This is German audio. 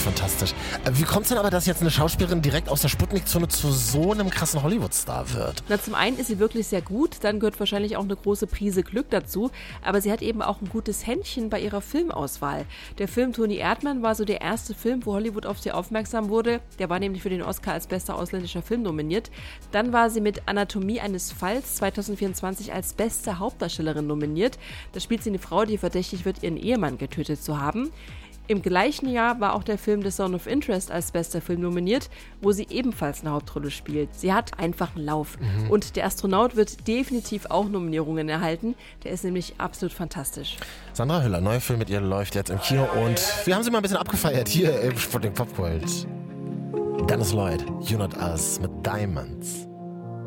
fantastisch. Wie kommt es denn aber, dass jetzt eine Schauspielerin direkt aus der Sputnik-Zone zu so einem krassen Hollywood-Star wird? Na, zum einen ist sie wirklich sehr gut, dann gehört wahrscheinlich auch eine große Prise Glück dazu, aber sie hat eben auch ein gutes Händchen bei ihrer Filmauswahl. Der Film Toni Erdmann war so der erste Film, wo Hollywood auf sie aufmerksam wurde. Der war nämlich für den Oscar als bester ausländischer Film nominiert. Dann war sie mit Anatomie eines Falls 2024 als beste Hauptdarstellerin nominiert. Da spielt sie eine Frau, die verdächtig wird, ihren Ehemann getötet zu haben. Im gleichen Jahr war auch der Film The Zone of Interest als bester Film nominiert, wo sie ebenfalls eine Hauptrolle spielt. Sie hat einfach einen Lauf. Und der Astronaut wird definitiv auch Nominierungen erhalten. Der ist nämlich absolut fantastisch. Sandra Hüller, neuer Film mit ihr läuft jetzt im Kino und wir haben sie mal ein bisschen abgefeiert hier im Sputnik Popgold. Dennis Lloyd, You Not Us mit Diamonds.